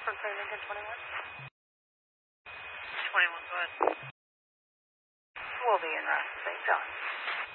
Frontier Lincoln 21. 21, go ahead. Who will be in St. John?